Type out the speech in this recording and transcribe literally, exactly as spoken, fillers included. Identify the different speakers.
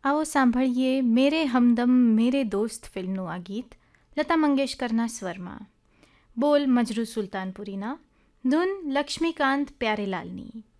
Speaker 1: આવો સાંભળીએ મેરે હમદમ મેરે દોસ્ત ફિલ્મનું આ ગીત લતા મંગેશકરના સ્વરમાં. બોલ મજરૂ સુલતાનપુરીના, ધૂન લક્ષ્મીકાંત પ્યારેલાલની.